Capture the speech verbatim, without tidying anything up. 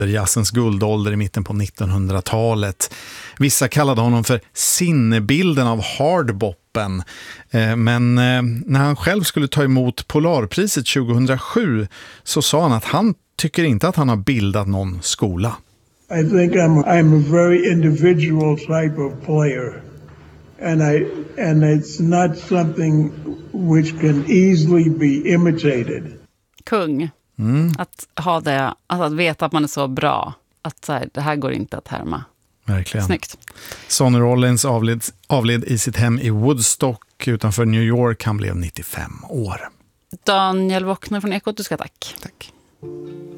jazzens guldålder i mitten på nittonhundratalet. Vissa kallade honom för sinnebilden av hardboppen. Men när han själv skulle ta emot Polarpriset tjugohundrasju så sa han att han tycker inte att han har bildat någon skola. I think I'm I'm a very individual type of player. And I and it's not something which can easily be imitated. Kung. Mm. Att ha det, alltså att veta att man är så bra. Att så här, det här går inte att härma. Verkligen. Snyggt. Sonny Rollins avled, avled i sitt hem i Woodstock utanför New York. Han blev nittiofem år. Daniel Wockner från Ekot, du ska tack. Tack.